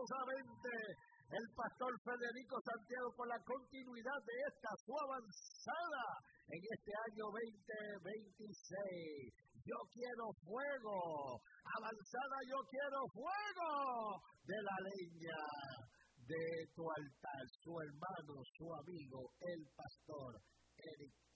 poderosamente el pastor Federico Santiago con la continuidad de esta su avanzada en este año 2026. Yo quiero fuego, avanzada yo quiero fuego de la leña de tu altar. Su hermano, su amigo, el pastor Eric